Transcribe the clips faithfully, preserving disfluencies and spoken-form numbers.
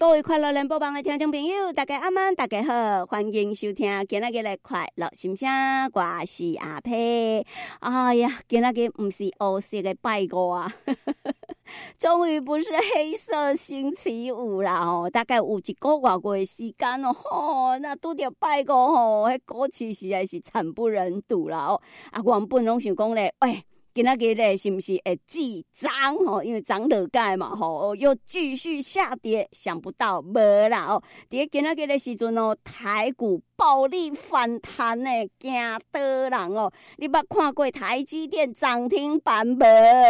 各位快乐联播网的听众朋友，大家晚安，大家好，欢迎收听今仔日的快乐心声，我是阿佩。哎呀，今仔日不是黑色的拜五啊，终于不是黑色星期五啦哦，大概有一个月月时间哦，吼，那拄着拜五吼，迄股市实在是惨不忍睹啦哦。啊，原本拢想讲咧，喂。今仔日咧是不是会继涨吼？因为涨落盖嘛吼，又继续下跌，想不到无啦哦。伫今仔日的时阵哦，台股暴力反弹呢，惊倒人哦！你捌看过台积电涨停板无？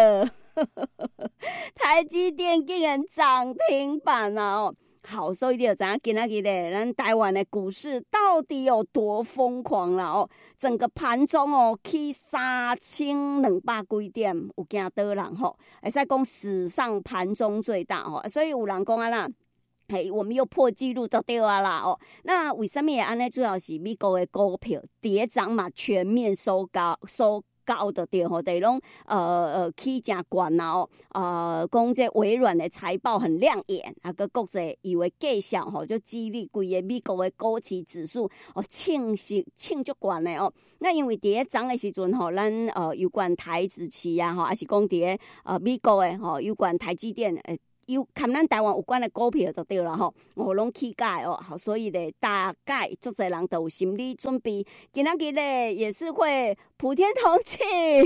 台积电竟然涨停板啊哦！好，所以你就知影今仔日咧，咱台湾的股市到底有多疯狂啦哦！整个盘中哦，起三千两百几点，有惊倒人吼，会使讲史上盘中最大吼，所以有人讲啊啦。嘿，我们又破纪录就对啊啦哦。那为什么会安尼？主要是美国的股票跌涨嘛，全面收高收。高的对吼，对拢呃呃起真悬啦哦，呃讲这微软的财报很亮眼，啊个国际以为计小吼，就激励规个美国的股市指数哦，庆幸庆足悬的哦。那因为伫咧涨的时阵吼，咱呃有关台资企啊吼，还是讲伫咧呃美国的吼有关台积电诶。有看咱台湾有关的股票就对了吼，我拢起价哦，好，所以咧大概足侪人都有心理准备，今仔日咧也是会普天同庆。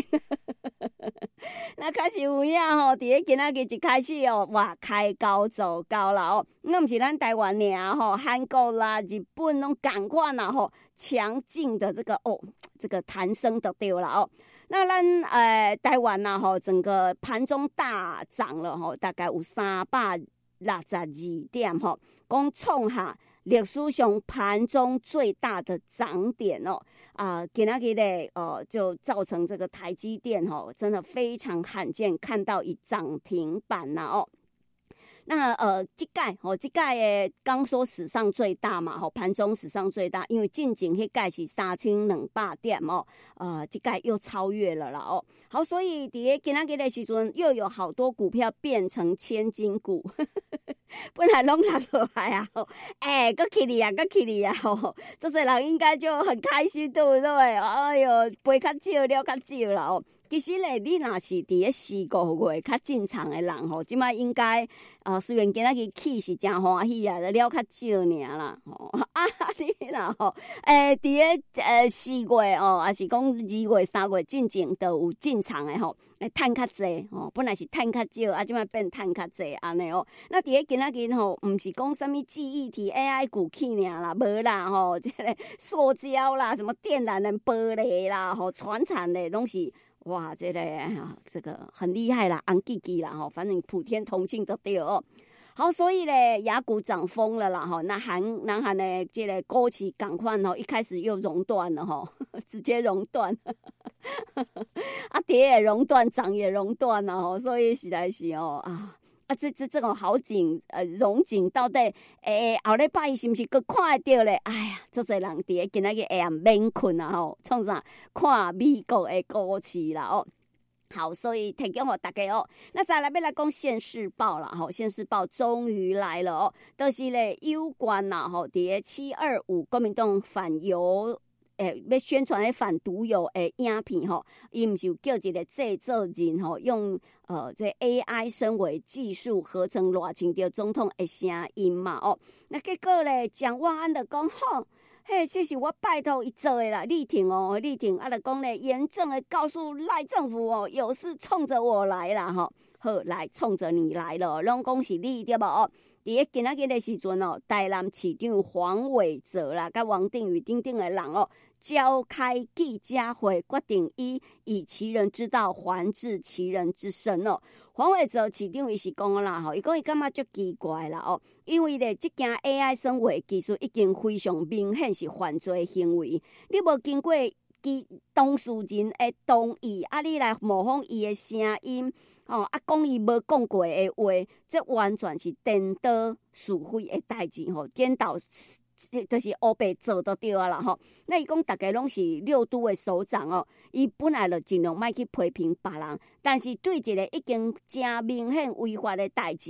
那开始有影吼，伫咧今仔日一开始哦，哇，开高走高啦哦，那毋是咱台湾尔吼，韩国啦、日本拢赶快啦吼，强劲的这个哦，这个弹升就对了哦。那咱呃台湾呐吼，整个盘中大涨了吼，大概有三百六十二点吼，讲创下历史上盘中最大的涨点哦。啊、呃，今仔日咧，呃，就造成这个台积电吼，真的非常罕见看到一涨停板呐哦。那呃，这届吼，这届诶，刚说史上最大嘛，吼，盘中史上最大，因为进前迄届是三千两百点哦，呃，这届又超越了啦哦。好，所以伫咧今仔日的时阵，又有好多股票变成千金股，本来拢落落来啊，哎，搁起哩啊，搁起哩啊，吼，这些人应该就很开心，对不对？哎呦，赔较少了较少啦哦。其实咧，你若是伫咧四五月较进场的人吼，即摆应该呃，虽然今仔日起是真欢喜啊，了较少尔啦吼。啊，你啦吼，诶，伫咧呃四月哦，还是讲二月、三月进前都有进场的吼，诶，趁较济吼，本来是趁较少，啊，即摆变趁较济安尼哦。那伫咧今仔日吼，毋是讲啥物记忆体 A I 股起尔啦，无啦吼，即个塑胶啦，什么电缆的玻璃啦，吼，传产的拢是。哇，这个啊，这个很厉害啦，红记记啦吼，反正普天同庆都对哦。好，所以咧，雅股涨疯了啦吼，那韩南韩的这个股市赶快吼，一开始又熔断了吼，直接熔断，啊跌也熔断，涨也熔断了吼，所以实在是哦啊。啊，这这这种好景，呃，荣景到底，诶、欸，后礼拜是毋是佫看得到咧？哎呀，足侪人伫咧今仔日下暗免困啊吼，创啥看美国的股市啦哦。好，所以提供给大家哦。那再来要来讲现世报啦吼，现世报终于来了哦，就是咧有关啦吼，伫咧七二五国民党反犹。诶，要宣传迄反毒油诶影片吼，伊毋是有叫一个制作人吼，用呃这 A I 声尾技术合成偌清着总统诶声音嘛哦。那结果咧，蒋万安就讲吼，嘿，这是我拜托伊做诶啦，力挺哦，力挺啊，就讲咧严正诶告诉赖政府哦，有事冲着我来啦吼，好来冲着你来了，拢讲是你对无哦。伫咧今仔日的时阵哦，台南市长黄伟哲啦，甲王定宇等等诶人哦。召开记者会，决定以以其人之道还治其人之身哦。黄伟哲市长伊是讲啦吼，伊讲伊感觉足奇怪啦哦，因为咧即件 A I 生活技术已经非常明显是犯罪行为，你无经过其当事人的同意，啊，你来模仿伊的声音，哦，啊，讲伊无讲过的话，这完全是颠倒是非的代志吼，颠倒。就是黑白做都对啊啦吼，那伊讲大家拢是六都的首长哦，伊本来就尽量莫去批评别人，但是对一个已经真明显违法的代志，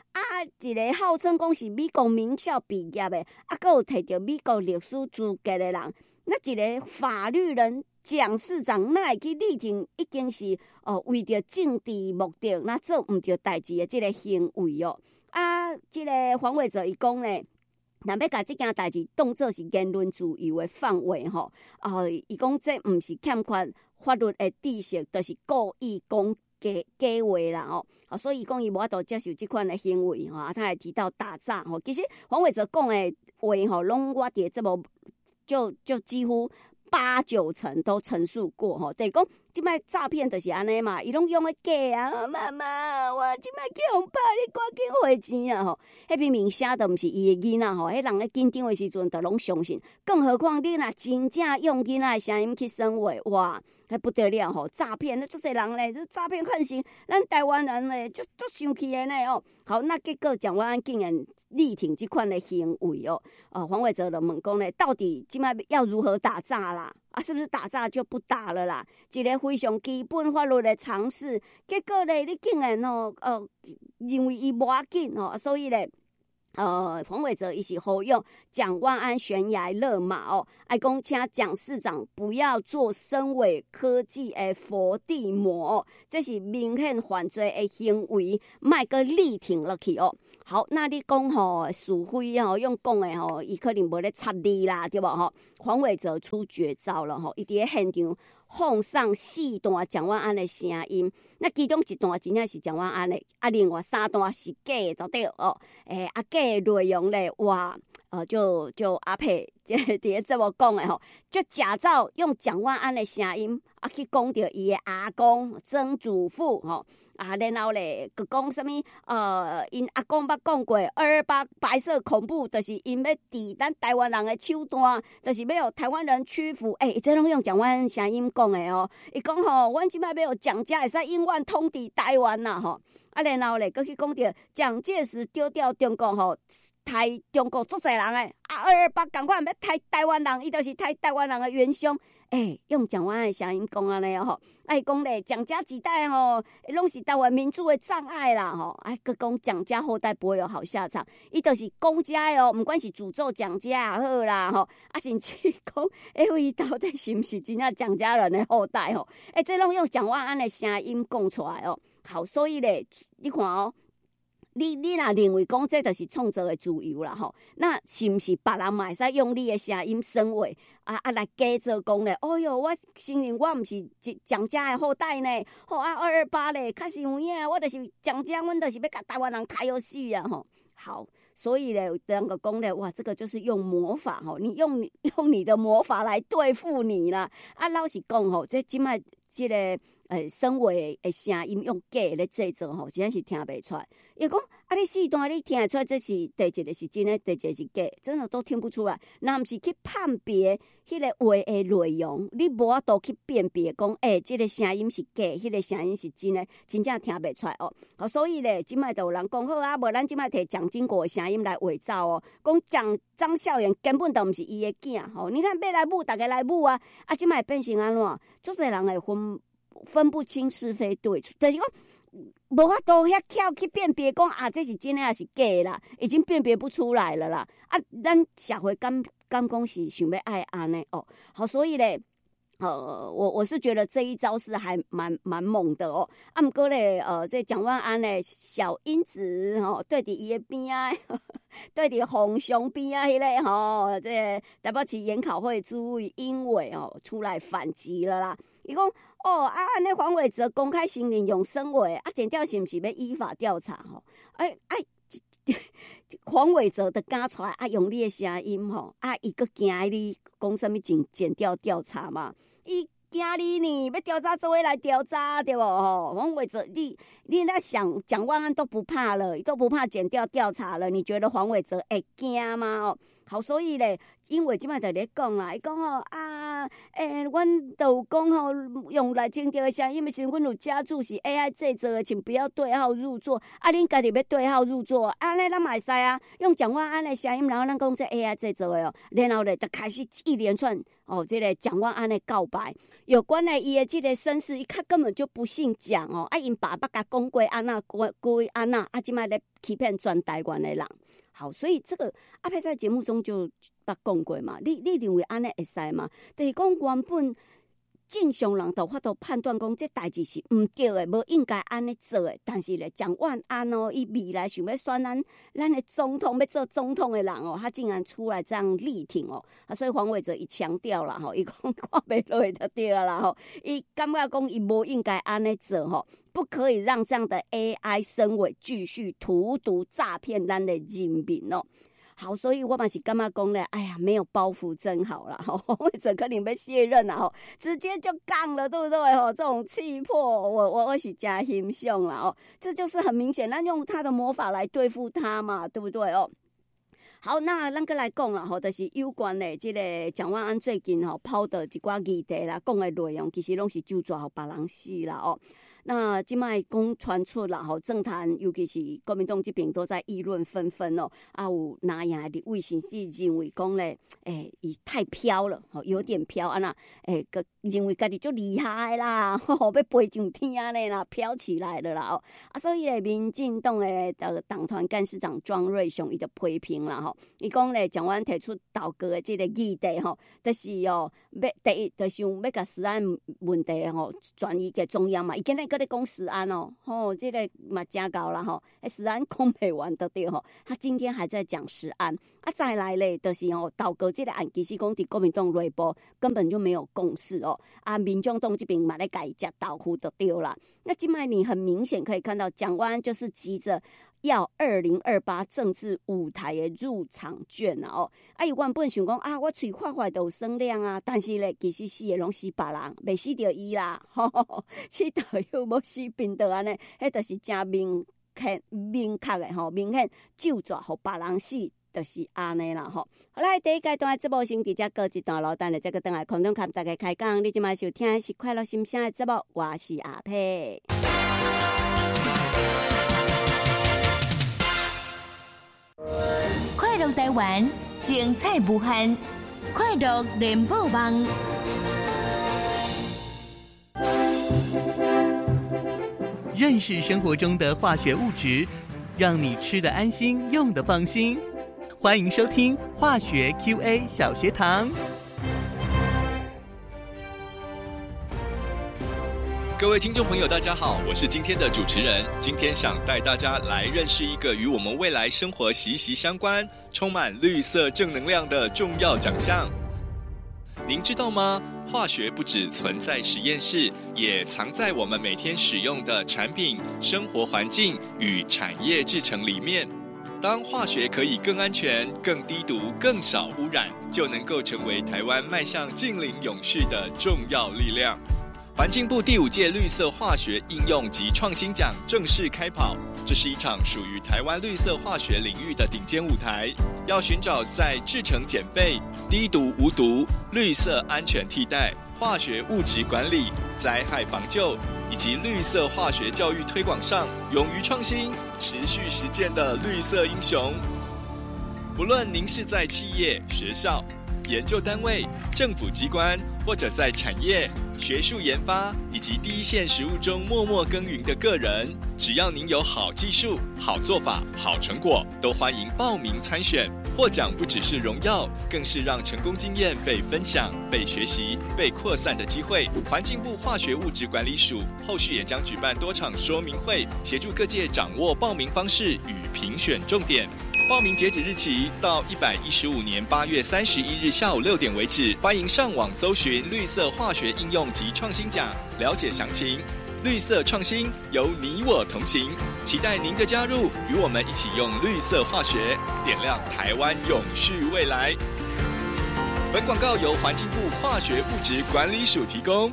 啊，一个号称讲是美国名校毕业的，啊，还有摕到美国历史资格的人，那一个法律人蒋市长，那会去力挺已经是哦为着政治目的，那做毋着代志的这个行为哦。啊，这个黄伟哲伊讲呢，若要甲这件代志当作是言论自由的范围吼，啊，伊讲这毋是欠缺法律的知识，就是故意讲假假话啦吼。啊，所以讲伊无法度接受这款的行为吼。啊，他还提到打诈吼，其实黄伟哲讲的话吼，拢我伫这么就就几乎八九成都陈述过吼，就是讲即摆诈骗就是安尼嘛，伊拢用个假啊，妈妈，我即摆去互拍，你赶紧汇钱啊吼，迄明明写都毋是伊的囡仔吼，迄人咧紧张的时阵都拢相信，更何况你若真正用囡仔的声音去生话，哇！还不得了吼！诈骗那足侪人咧，这诈骗横行，咱台湾人咧就足生气的呢哦。好，那结果蒋万安竟然力挺这款的行为哦。呃，黄伟哲就问讲咧，到底今摆要如何打诈啦？啊，是不是打诈就不打了啦？一个非常基本法律的常识，结果咧，你竟然哦，呃，认为伊无要紧哦，所以咧。呃，黄伟哲一起呼吁蒋万安悬崖勒马哦，爱讲请蒋市长不要做深伪科技的伏地魔哦，这是明显犯罪的行为，卖个力挺落去哦。好，那你讲吼是非吼用讲的吼，伊可能无咧插你啦，对无吼？黄伟哲出绝招了吼，伊伫现场放上四段蒋万安的声音，那其中一段真正是蒋万安的，啊，另外三段是假的，就对哦。诶、欸，啊，假的内容咧，哇，呃，就就阿佩这伫这么讲的吼，就假造用蒋万安的声音啊去讲着伊的阿公、曾祖父吼。啊，然后咧，佮讲什么？呃，因阿公捌讲过，二二八白色恐怖，就是因要治咱台湾人的手段，就是要有台湾人屈服。诶、欸，这拢用蒋万安声音讲的哦。伊讲吼，阮即摆要有蒋家会使永远统治台湾呐吼。啊，然后咧，佮去讲着蒋介石丢掉中国吼，台中国足侪人诶。啊，二二八赶快要台台湾人，伊就是台台湾人的元凶。诶、欸，用蒋万安的声音讲安尼哦吼，哎讲咧蒋家几代吼，拢是台湾民主的障碍啦吼，哎佮讲蒋家后代不会有好下场，伊就是公家的哦，毋管是诅咒蒋家也好啦吼，啊甚至讲，哎伊到底是毋是真正蒋家人的后代吼？哎、欸，这拢用蒋万安的声音讲出来哦。好，所以咧，你看哦。你你若认为讲这就是创造的自由啦吼，那是毋是别人嘛会使用你的声音生话啊啊来假做讲咧？哦哟，我承认我毋是蒋家的后代呢，吼啊二二八咧，确实有影，我就是蒋家，阮就是要甲台湾人开游戏啊吼。好，所以咧，人个讲咧，哇，这个就是用魔法吼，你用用你的魔法来对付你啦。啊，老实讲吼，这即摆即个。诶，生话的声音用假咧制作吼，真正是听袂出来。伊讲啊，你四段你听得出来，这是第一个是真的，第一个是假，真的都听不出来。那毋是去判别迄个话的内容，你无法度去辨别讲，诶、欸，这个声音是假，迄、那个声音是真的，真正听袂出来哦。好，所以咧，即摆就有人讲好啊，无咱即摆摕蒋经国的声音来伪造哦，讲蒋张孝元根本都毋是伊的囝吼。你看要来母，大家来母啊，啊，即摆变成安怎？足侪人会分。分不清是非对错，就是讲无法度遐巧去辨别，讲啊，这是真的还是假的啦，已经辨别不出来了啦。啊，咱社会敢敢讲是想要爱安尼哦，好，所以咧，呃，我我是觉得这一招是还蛮蛮猛的哦。啊，毋过咧，呃，这蒋万安咧小英子吼，对伫伊的边啊，对伫洪雄边啊，迄个吼，这台北市研考会主委英伟哦出来反击了啦，伊讲。哦啊，安尼黄伟哲公开承认用生话，啊，检调是毋是要依法调查吼？哎哎，黄伟哲的敢出来啊，用你的声音吼，啊，伊个惊你讲什么检检调调查嘛？伊惊你呢，要调查做伙来调查对无吼？黄伟哲，你你在想蒋万安都不怕了，都不怕检调调查了，你觉得黄伟哲会惊吗？哦？好，所以咧，因为即摆在咧讲啦，伊讲吼啊，诶、欸，阮都有讲吼，用来清调的声音的时候，阮有加注是 A I 制作的，请不要对号入座。啊，恁家己要对号入座，安尼咱嘛会使啊，用蒋万安的声音，然后咱讲这 A I 制作的哦，然后咧就开始一连串哦，这个蒋万安的告白，有关的伊的这个身世，伊他根本就不姓蒋哦，啊，因爸爸甲讲讲过安那过过安那，啊，即摆咧欺骗全台湾的人。好，所以这个阿佩在节目中就捌讲过嘛，你你认为安尼会使吗？就是讲原本正常人都法度判断讲，这代志是唔对的，无应该安尼做的。但是咧，蒋万安哦，伊未来想要选咱咱的总统，要做总统的人哦，他竟然出来这样力挺哦，啊，所以黄伟哲伊强调啦吼，伊讲看袂落去就对啦吼，伊感觉讲伊无应该安尼做吼。不可以让这样的 A I 生伪继续荼毒诈骗咱的人民哦。好，所以我嘛是感觉讲咧，哎呀，没有包袱真好啦，吼，黄伟哲可能要卸任啦，吼，直接就杠了，对不对？吼，这种气魄，我我我是真欣赏啦，哦，这就是很明显，咱用他的魔法来对付他嘛，对不对哦？好，那咱个来讲啦，吼，就是有关的这个蒋万安最近吼抛的一寡议题啦，讲的内容其实拢是就抓互别人死啦，哦。那即摆讲传出啦，吼，政坛尤其是国民党这边都在议论纷纷哦。啊，有拿赢的立委甚至认为讲咧，诶、欸，伊太飘了，吼，有点飘啊那，诶、欸，个认为家己足厉害啦，吼，要飞上天啊咧啦，飘起来了啦哦。啊，所以咧，民进党的呃党团干事长庄瑞雄伊就批评啦，吼，伊讲咧，蒋万安提出倒戈的这个议题吼，就是哦，要第一，就想要甲食安问题吼转移给中央嘛，伊今日。搁咧讲食安哦，吼，这个嘛真高啦吼，诶，食安讲不完的对吼，他今天还在讲食安，啊，再来咧，就是吼倒戈这个案，其实讲伫国民党内部根本就没有共识哦，啊，民众党这边嘛咧改食豆腐就对啦，那今摆你很明显可以看到，蒋万安就是急着。要二零二八政治舞台的入场券啊！哦，啊，伊原本想讲啊，我嘴快快都有声量啊，但是咧，其实死的拢死别人，未死着伊啦，吼吼吼，死着又无死病倒安尼，迄就是真明确、明确的吼，明显就抓互别人死，就是安尼啦吼。好来，第一阶段的节目先伫遮告一段落，等下再个等来空中看大家开讲。你即摆收听的是快乐心声的节目，我是阿佩。 快乐台湾，精彩无限，快乐联播网。 认识生活中的化学物质，让你吃得安心，用得放心。欢迎收听化学 Q A 小学堂。 各位听众朋友大家好，我是今天的主持人。今天想带大家来认识一个与我们未来生活息息相关、充满绿色正能量的重要奖项。您知道吗？化学不只存在实验室，也藏在我们每天使用的产品、生活环境与产业制成里面。当化学可以更安全、更低毒、更少污染，就能够成为台湾迈向净零永续的重要力量。环境部第五届绿色化学应用及创新奖正式开跑，这是一场属于台湾绿色化学领域的顶尖舞台，要寻找在制成减废、低毒无毒、绿色安全替代、化学物质管理、灾害防救以及绿色化学教育推广上，勇于创新、持续实践的绿色英雄。不论您是在企业、学校、研究单位、政府机关，或者在产业、学术研发以及第一线实务中默默耕耘的个人，只要您有好技术、好做法、好成果，都欢迎报名参选。获奖不只是荣耀，更是让成功经验被分享、被学习、被扩散的机会。环境部化学物质管理署后续也将举办多场说明会，协助各界掌握报名方式与评选重点。报名截止日期到一百一十五年八月三十一日下午六点为止，欢迎上网搜寻绿色化学应用及创新奖，了解详情。绿色创新由你我同行，期待您的加入，与我们一起用绿色化学点亮台湾永续未来。本广告由环境部化学物质管理署提供。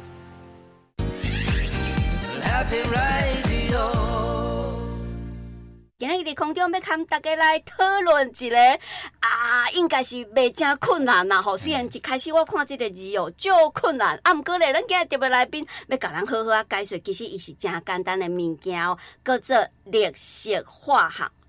今日伫空中要跟大家来讨论一个啊，应该是袂真困难啦吼。虽然一开始我看这个字哦，就困难，啊，毋过咧，咱今日特别来宾要甲咱好好啊解说，其实伊是真简单的物件哦，叫做绿色化学。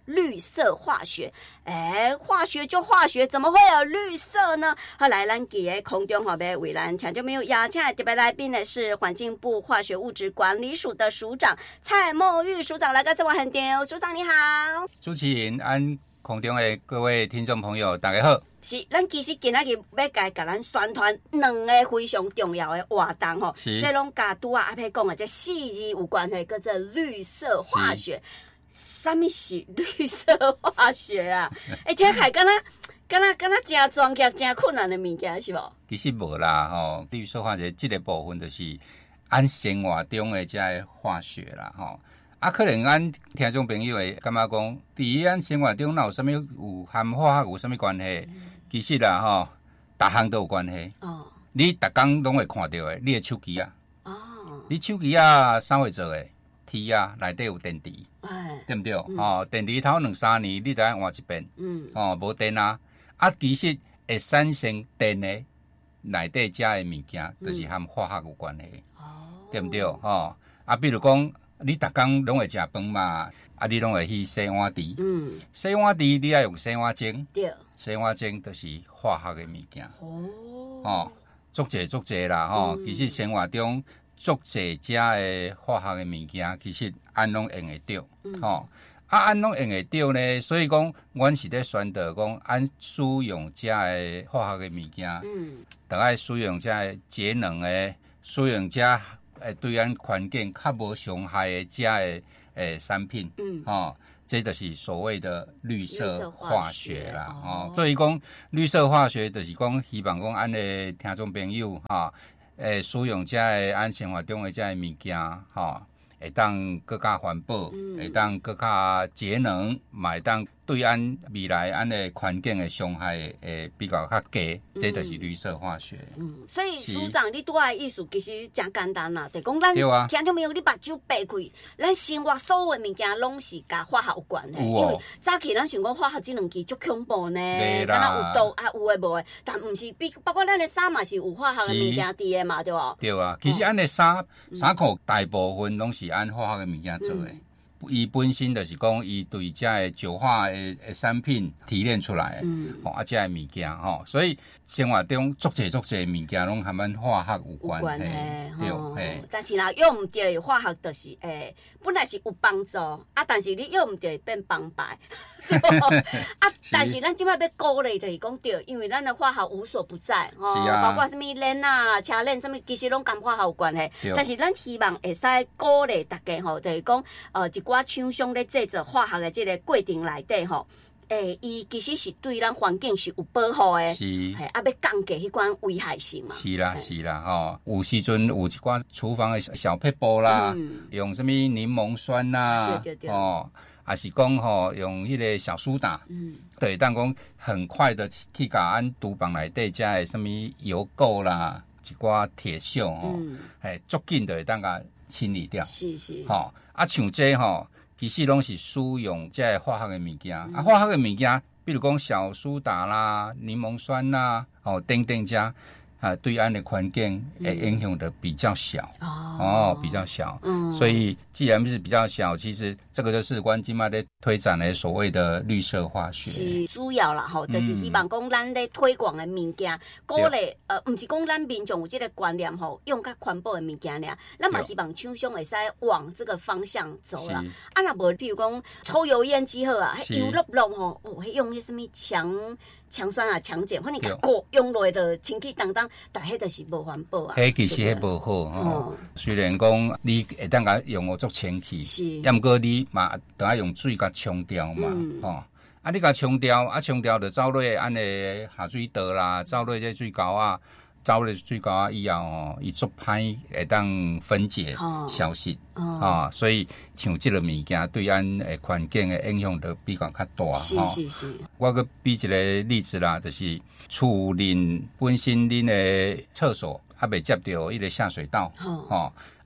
绿色化学。哎，化学就化学，怎么会有绿色呢？后来咱给的空中好呗，为咱听就没有邀请特别来宾的是环境部化学物质管理署的署长蔡孟玉署长，来个这么很丢，署长你好。 主持人安空中的各位听众朋友，大家好。 是，咱其实今仔日要甲甲咱宣传两个非常重要的活动吼，这拢甲拄啊阿佩讲的这四字有关系，叫做绿色化学。什么是绿色化学啊？哎、欸，听起来敢若敢若敢若真专业、真困难的物件是无？ 其实无啦吼，绿色化学这个部分就是按生活中的这个化学啦吼。啊，可能咱听众朋友会感觉讲，伫咱生活中哪有啥物有含化学有啥物关系？嗯、其实啦吼，逐项都有关系。哦，你逐工拢会看到的，你的手机啊，哦，你手机啊，啥会做的？铁啊，内底有电池，哎，对不对？嗯、哦，电池头两三年，你就要换一遍。嗯，哦，无电啊，啊，其实会产生电的内底加的物件，就是含化学有关系。哦、嗯，对不对？哦，啊，比如讲。你逐工拢会食饭嘛？啊，你拢会去洗碗池。嗯，洗碗池你要用洗碗精。对，洗碗精就是化学的物件。哦，哦，足济足济啦吼、嗯。其实生活中足济遮的化学的物件，其实按拢用会着。嗯，吼、哦，啊，按拢用会着呢，所以讲，阮是咧宣导讲，按使用遮的化学的物件，嗯，就爱使用遮的节能的，使用遮。诶，对咱环境较无伤害的这的诶产品，嗯，哦，这就是所谓的绿色化学啦，哦，所以讲绿色化学就是讲希望讲咱的听众朋友哈，诶、哦，使用这的咱生活中的这的物件，哈、哦，会当更加环保，嗯、会当更加节能，嘛会当对咱未来咱的环境的伤害诶比较较低，嗯、这就是绿色化学。嗯， 所以署长你拄仔的意思其实真简单啦，就讲咱听众朋友你目睭闭开，咱生活所有的物件拢是甲化学有关的，因为早起咱想讲化学这两支足恐怖呢，敢若有毒啊有诶无诶，但毋是比包括咱的衫嘛是有化学的物件伫诶嘛，对无？ 对啊，其实咱的衫衫裤大部分拢是按化学的物件做诶。伊本身就是讲，伊对这个酒化的产品提炼出来的，嗯，哦，啊，这个物件吼，所以生活中足济足济物件拢含咱化学有关系， 对，嘿。但是啦，用唔对化学就是诶，本来是有帮助，啊，但是你用唔对变帮败。啊，但是咱即摆要鼓励就是讲对，因为咱的化学无所不在哦，啊、包括什么链啊、车链什么，其实拢跟化学有关系。但是咱希望会使鼓励大家吼，就是讲呃，一寡厂商咧制作化学的这个过程内底吼。诶，伊其实是对咱环境是有保护的，是，系啊，要降低迄款危害性嘛。 是啦，是啦，吼、哦，有时阵有一寡厨房的小撇步啦，嗯、用什么柠檬酸啦，对对对，哦，也是讲吼用迄个小苏打，嗯，对，当讲很快的去甲咱厨房内底遮的什么油垢啦，一寡铁锈吼，哎、嗯，足紧的当甲清理掉，是是，吼、哦，啊，像这吼、哦。其实拢是使用这些化学的物件，嗯、啊，化学的物件，比如讲小苏打啦、柠檬酸啦，哦，等等加，啊，对咱的环境诶影响的比较小，嗯、哦，比较小，嗯，所以既然是比较小，其实这个就是关今麦在推展的所谓的绿色化学， 是主要啦，吼，就是希望讲咱咧推广的物件，鼓励呃，唔是讲咱民众有这个观念吼，用较环保的物件俩，咱嘛希望厂商会使往这个方向走啦。啊，若无，比如讲抽油烟机好啊，迄油粒粒吼，哦，迄用迄什么强。强酸啊，强碱，反正甲过用落就清气当当，但迄就是无环保啊。 迄其实迄无好吼、哦。虽然讲你会当甲用我做清气，是，也毋过你嘛都要用水甲冲掉嘛，吼、嗯哦。啊，你甲冲掉，啊冲掉就走落安尼下水道啦，走落这水沟啊。走了水沟啊以后哦，伊足歹会当分解、哦、消失啊、哦哦，所以像这个物件对咱诶环境诶影响都比较较大。 是是是。 我佮比一个例子啦，就是厝邻本身恁诶厕所还未接到迄个下水道，哦，哦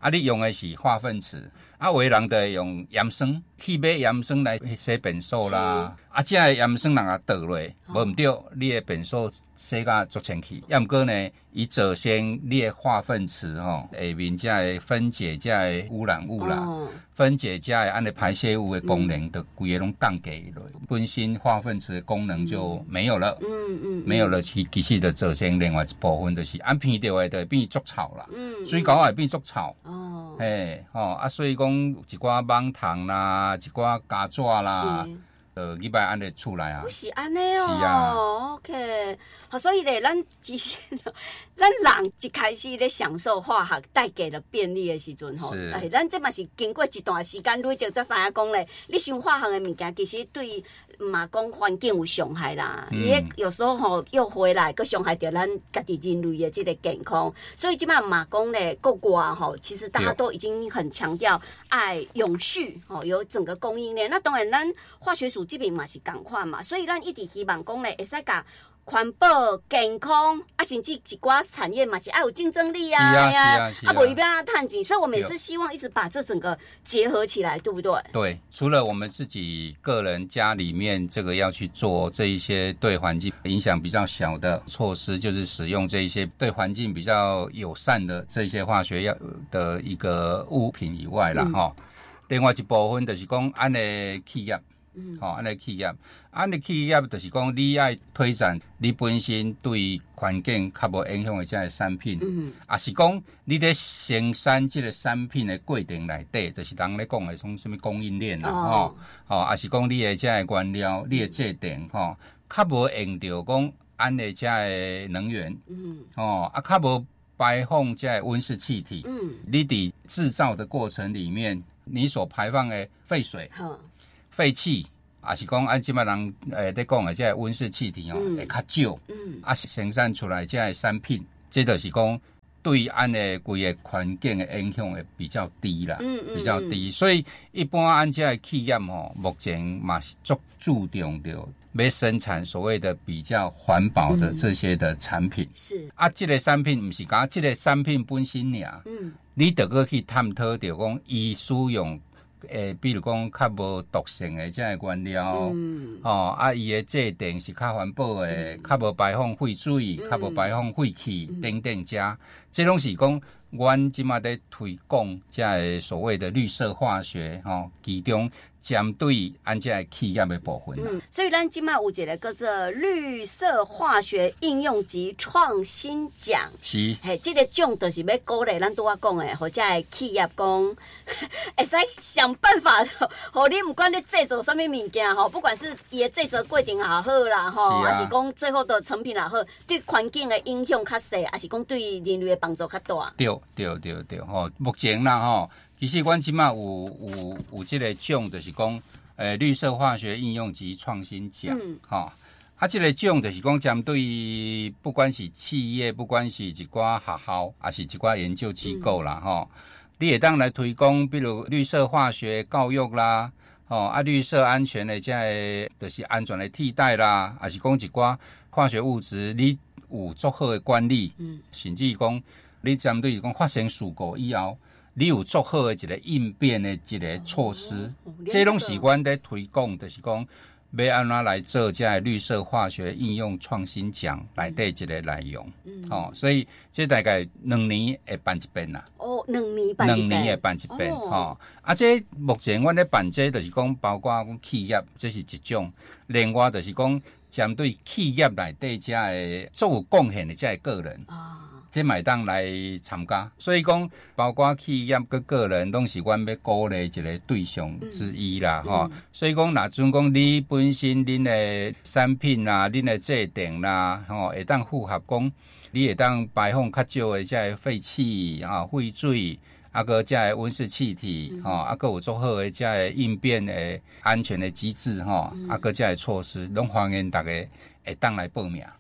啊，你用的是化粪池，啊，有的人就会用盐酸去买盐酸来洗便所啦，啊，这个盐酸人啊倒落，无毋对，你的便所洗甲足清气。要毋过呢，伊首先你的化粪池吼，下面才会分解这个污染物啦，哦、分解这个安尼排泄物的功能，就规个拢降低落，本身化粪池的功能就没有了，嗯嗯，嗯没有了，其其实就首先另外一部分就是按偏掉的就变竹草啦，嗯，水沟也变竹草，哦，嘿，吼啊，所以讲一寡蠓虫啦，一寡家纸啦。呃，礼拜安尼出来啊， 不是安尼哦， 是啊 ，OK， 好，所以咧，咱其实咱人一开始咧享受化学带给了便利的时阵吼，哎，咱这嘛是经过一段时间累积才知影讲咧，你想化学的物件其实对嘛讲环境有伤害啦，伊、嗯、有时候吼又回来，佮伤害到咱家己人类的这个健康，所以即摆嘛讲咧，国外吼，其实大家都已经很强调爱永续吼，有整个供应链。那当然，咱化学署这边嘛是同款嘛，所以咱一直希望讲咧，会使甲环保、健康啊，甚至一寡产业嘛是爱有竞争力啊， 是啊，是啊，是啊， 啊，无一边让它探紧，所以我们也是希望一直把这整个结合起来，对不对？ 对，除了我们自己个人家里面这个要去做这一些对环境影响比较小的措施，就是使用这一些对环境比较友善的这些化学药的一个物品以外啦，哈、嗯，另外一部分就是讲安的企业。嗯，吼、哦，安尼企业，安尼企业就是讲，你爱推展你本身对环境较无影响的这个产品，嗯，也是讲你咧生产这个产品的过程内底，就是人咧讲的从什么供应链啦，吼、哦，吼、哦，也是讲你的这个原料、你的制定，吼、哦，较无用到讲安的这个能源，嗯，哦，啊，较无排放这个温室气体，嗯，你伫制造的过程里面，你所排放的废水，好。废气，也是讲按即摆人诶在讲的这温室气体哦，会较少，嗯，啊生产出来这个产品，这就是讲对按的规个环境的影响会比较低啦，嗯嗯，比较低。所以一般按这个企业吼，目前嘛是足注重着要生产所谓的比较环保的这些的产品。嗯、是啊，这个产品不是讲这个产品本身尔，嗯，你得个去探讨着讲伊使用。诶，比如讲较无毒性的这个原料，嗯、哦，啊，伊的制定是较环保的，较无、嗯、排放废水，较无、嗯、排放废气、嗯、等等遮，这拢是讲阮即马在推广这个所谓的绿色化学，吼、哦，其中针对按这个企业的部分。嗯， 所以咱即马有一个叫做绿色化学应用及创新奖， 是， 嘿，这个奖就是要鼓励咱拄仔讲的，或者系企业讲，会使想办法，吼，你不管你制作什么物件吼，不管是伊的制作过程也好啦，吼，还是讲最后的成品也好，对环境的影响较细，还是讲对人类的帮助较大。 对对对对，吼，目前啦吼。其实，阮即马有有有这个奖，就是讲，诶，绿色化学应用及创新奖，嗯，哈，啊，这个奖就是讲，针对不管是企业，不管是一寡学校，还是一寡研究机构啦，哈、嗯，你会当来推广，比如绿色化学教育啦，哦，啊，绿色安全的这个就是安全的替代啦，还是讲一寡化学物质，你有足好的管理，嗯，甚至讲，你针对讲发生事故以后。你有做好的一个应变的一个措施，哦、这拢是阮在推广，就是讲要安怎来做这绿色化学应用创新奖内底一个内容。嗯，吼、哦，所以这大概两年会办一遍啦。 哦，两年办一遍。 两年会办一遍，吼、哦哦。啊，这目前阮咧办这，就是讲包括讲企业，这是一种；另外就是讲针对企业内底这个做有贡献的这个个人。啊。这买当来参加，所以讲包括企业跟个人都是阮要鼓励一个对象之一啦，吼、嗯嗯。所以讲，若准讲你本身恁的产品啦、恁的制定啦，吼，会当符合讲，你会当排放较少的这废气啊、废水，啊个这个温室气体，吼、嗯，啊个有做好的这个应变的安全的机制，吼、嗯，啊个这个措施，拢欢迎大家会当来报名。哦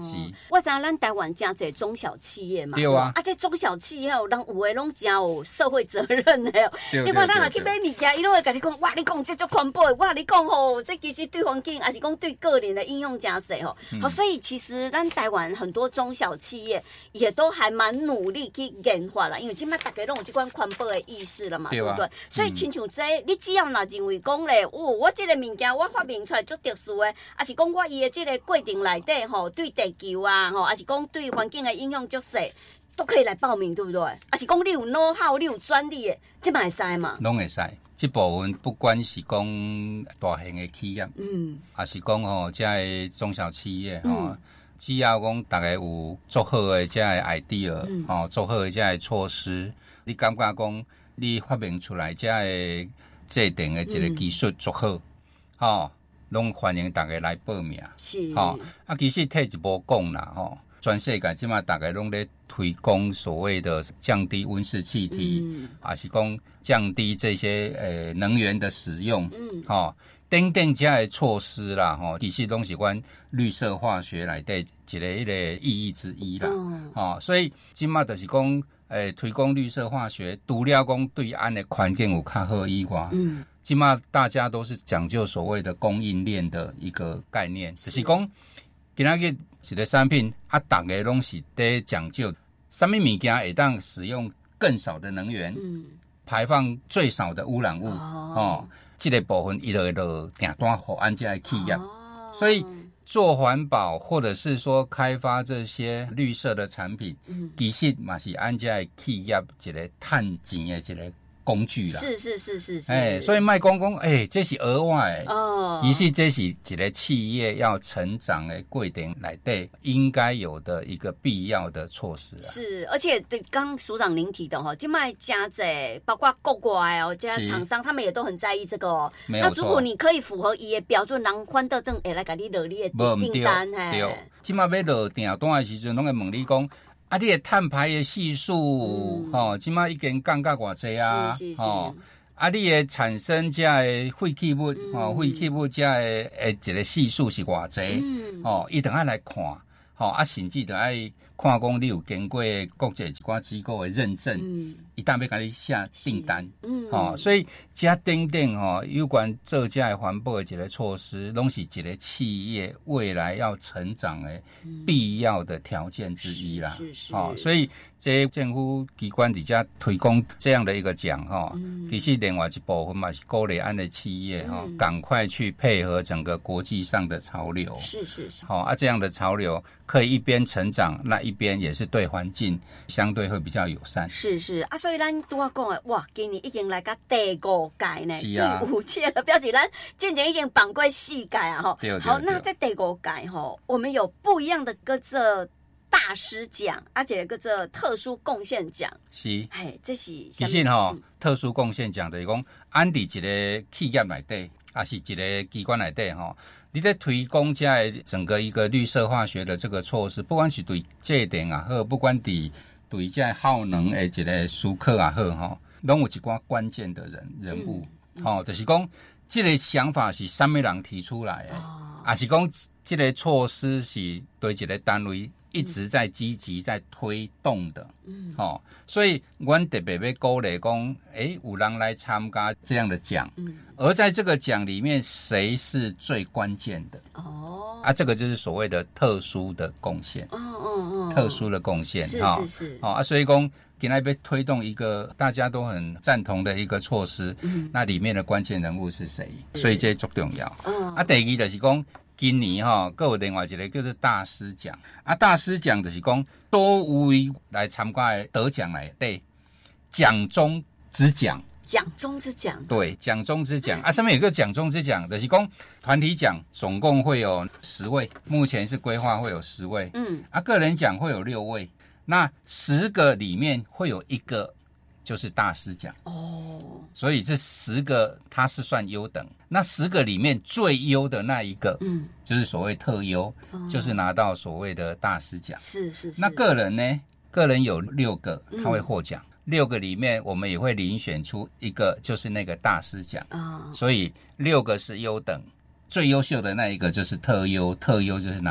是， 我知道咱台湾真侪中小企业嘛， 对啊， 啊，这中小企业哦，人有诶拢真有社会责任的哦。你看咱若去买物件，伊拢会甲你讲，哇，你讲这足环保的，哇，你讲吼，这其实对环境，还是讲对个人的应用真侪吼。好，所以其实咱台湾很多中小企业也都还蛮努力去研发啦，因为今麦大家拢有这款环保的意识了嘛，对不对？所以亲像这，你只要若认为讲咧，哦，我这个物件我发明出来足特殊的，还是讲我伊的这个过程内底吼，对地球啊，吼，还是讲对环境的应用足细，都可以来报名，对不对？还是讲你有 know how， 你有专利的，这嘛会使嘛？ 拢会使。这部分不管是讲大型的企业，嗯，还是讲吼，这个中小企业吼。嗯，只要讲大家有做好的这个 idea， 嗯，哦，做好的这个措施，你感觉讲你发明出来这个制定的一个技术做好，吼，嗯，拢，哦，欢迎大家来报名。 是， 吼，哦，啊，其实退一步讲啦，吼，哦，全世界即马大家拢咧推广所谓的降低温室气体，嗯，还是讲降低这些呃能源的使用，嗯，吼，哦。等等这些措施啦，吼，其实拢是阮绿色化学内底一个一个意义之一啦，嗯，哦，所以今嘛就是讲，诶，推广绿色化学，除了讲对安的环境有较好以外，嗯，今嘛大家都是讲究所谓的供应链的一个概念，是就是讲，今仔日一个产品啊，大家拢是在讲究什么物件会当使用更少的能源，嗯，排放最少的污染物，哦。哦，这个部分伊就会就订单给安这些企业，哦，所以做环保或者是说开发这些绿色的产品，嗯，其实嘛是安这些企业一个赚钱的一个工具啦。 是是是是是。 哎，所以卖讲讲，哎，这是额外的哦，其实这是一个企业要成长的过程内底应该有的一个必要的措施啊。 是，而且对刚署长您提的哈，就卖加在包括国外哦，这些厂商他们也都很在意这个哦。 没有错。 那如果你可以符合伊的标准，人反倒等会来给你落你的订单嘿。 对，即马要落订单的时阵，拢会问你讲。啊，你的碳排的系数，吼，嗯，即马已经降到偌济啊， 是是是， 哦，啊，你的产生这的废弃物，哦，废弃物这的诶一个系数是偌济，嗯，哦，伊等下来看，吼，啊，甚至等下看讲你有经过国际一寡机构的认证，嗯，一旦要给你下订单，嗯，哦，所以这等等吼，有关做这的环保的一个措施，拢是一个企业未来要成长的必要的条件之一啦， 是是， 哦，所以这政府机关伫遮推广这样的一个奖哈，嗯，其实另外一部分嘛是鼓励安的企业哈，赶，嗯，快去配合整个国际上的潮流， 是是是， 好，哦，啊，这样的潮流可以一边成长，那一边也是对环境相对会比较友善。 是是啊，所以咱拄仔讲的，哇，今年已经来到第五届呢， 是啊， 第五届了，表示咱渐渐已经绑过四届啊，哈。好，那在第五届哈，我们有不一样的各这大师奖，而且个这特殊贡献奖。 是， 哎，这是其实哈，嗯，特殊贡献奖就是讲，安伫一个企业内底，还是一个机关内底哈。你在推广这整个一个绿色化学的这个措施，不管是对节电也好，不管对对这耗能的一个思考也好哈，拢有一寡关键的人人物，嗯，哦，就是讲这个想法是什么人提出来的，哦，还是讲这个措施是对一个单位一直在积极在推动的，嗯，哦，所以我特别要鼓励讲，诶，有人来参加这样的奖，嗯，而在这个奖里面，谁是最关键的？哦，啊，这个就是所谓的特殊的贡献，哦哦哦，特殊的贡献， 是是是， 哦啊，所以讲今天要推动一个大家都很赞同的一个措施，嗯，那里面的关键人物是谁？所以这最重要。嗯，啊，第二就是讲。今年哈，还有另外一个叫做大师奖啊，大师奖就是讲多位来参加的得奖来对奖中之奖， 奖中之奖， 对，奖中之奖啊，上面有个奖中之奖，就是讲团体奖总共会有十位，目前是规划会有十位，嗯，啊，个人奖会有六位，那十个里面会有一个就是大师奖哦，所以这十个它是算优等，那十个里面最优的那一个，嗯，就是所谓特优，哦，就是拿到所谓的大师奖。 是是是。 那个人呢？个人有六个，他会获奖，嗯，六个里面我们也会遴选出一个，就是那个大师奖啊，所以六个是优等。最优秀的那一个就是特优，特优就是拿到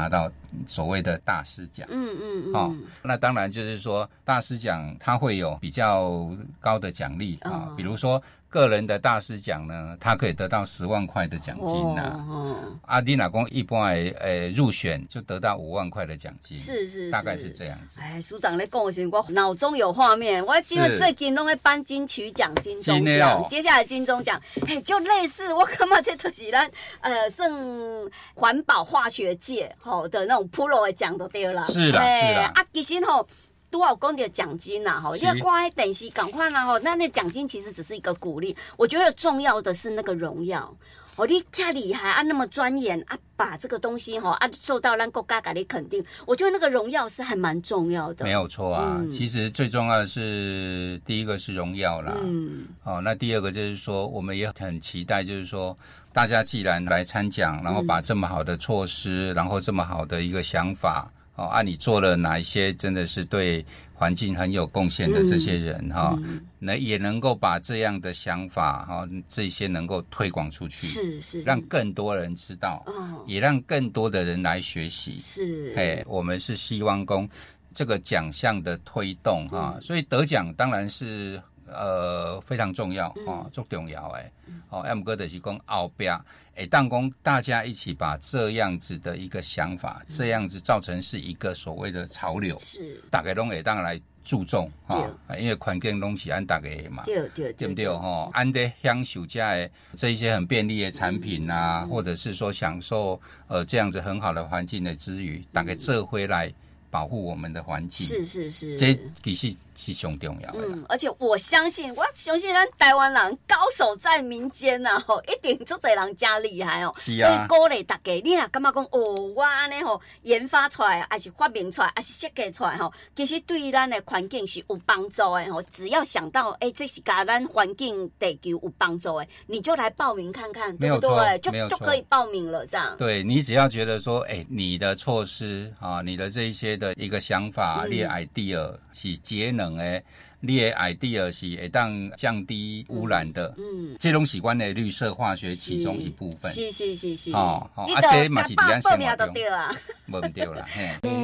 所谓的大师奖。 嗯嗯嗯。 哦，那当然就是说大师奖它会有比较高的奖励啊、哦，比如说个人的大师奖呢，它可以得到十万块的奖金呐、啊。哦，啊，你若讲一般的呃入选就得到五万块的奖金， 是 是, 是， 大概是这样子。 哎，署长在讲的时候，我脑中有画面。我因为最近拢在颁金曲奖、金钟奖、哦，接下来金钟奖，哎，就类似我感觉这都是咱呃算环保化学界吼的那种 Pro 的奖都对了。 是啦，是啦。 啊，其实吼。都有讲到奖金呐，哈，你要看迄电视赶快啦，哈，那那奖金其实只是一个鼓励，我觉得重要的是那个荣耀。哦，你太厉害啊，那么钻研啊，把这个东西哈啊受到咱国家给你肯定，我觉得那个荣耀是还蛮重要的。 没有错啊，嗯、其实最重要的是第一个是荣耀啦，嗯，哦，那第二个就是说，我们也很期待，就是说大家既然来参奖，然后把这么好的措施，嗯、然后这么好的一个想法。哦，啊，你做了哪一些真的是对环境很有贡献的这些人哈，那、嗯嗯、也能够把这样的想法哈，这些能够推广出去， 是是， 让更多人知道，哦、也让更多的人来学习。 是， 哎，我们是希望供这个奖项的推动哈、嗯，所以得奖当然是呃非常重要哦，最重要哎。哦 ，M 哥的是讲后边，哎，当讲大家一起把这样子的一个想法，嗯、这样子造成是一个所谓的潮流， 是大家拢会当来注重哈、哦，因为环境拢是按大家的嘛， 对对对不对哈？按的享受家的这一些很便利的产品啊，嗯、或者是说享受呃这样子很好的环境的之余，大家这回来保护我们的环境， 是是是， 这其实是最重要的。 嗯，而且我相信，我相信咱台湾人高手在民间呐、啊，吼，一定足侪人加厉害哦。 是啊。 所以鼓励大家，你若感觉讲哦，我安尼吼研发出来，还是发明出来，还是设计出来吼，其实对咱的环境是有帮助的吼。只要想到，哎、欸，这是甲咱环境地球有帮助的，你就来报名看看，对不对？就就可以报名了，这样。 对，你只要觉得说，哎、欸，你的措施啊，你的这一些的一个想法，嗯、你的 idea 是节能的。你的 idea 是会当降低污染的，嗯，这种是我们的绿色化学其中一部分。 是是是是， 哦，哦， 啊，这嘛是咱生活中，无唔对啦，嘿。